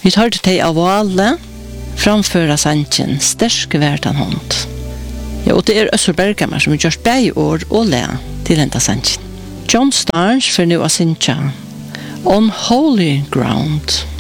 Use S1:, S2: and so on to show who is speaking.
S1: Vi tar til deg av alle, framføra sanchen, sterske verdan hånd. Ja, og det Øssur Berghammer som har gjort begge år og le til enda sanchen. John Starnes for nu å synja On Holy Ground.